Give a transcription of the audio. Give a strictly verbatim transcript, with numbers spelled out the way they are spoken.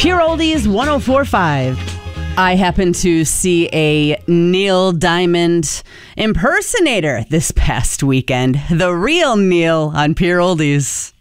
Pure Oldies one oh four point five. I happened to see a Neil Diamond impersonator this past weekend. The real Neil on Pure Oldies.